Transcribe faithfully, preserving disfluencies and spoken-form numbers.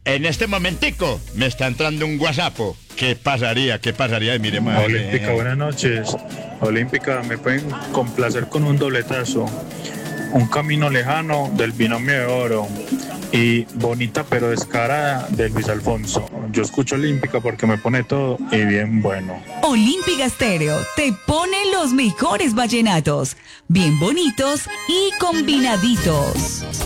En este momentico me está entrando un WhatsApp. ¿Qué pasaría? ¿Qué pasaría? Mire, madre. Olímpica, buenas noches. Olímpica, me pueden complacer con un dobletazo. Un camino lejano del binomio de oro. Y bonita pero descarada de Luis Alfonso. Yo escucho Olímpica porque me pone todo y bien bueno. Olímpica Estéreo te pone los mejores vallenatos, bien bonitos y combinaditos.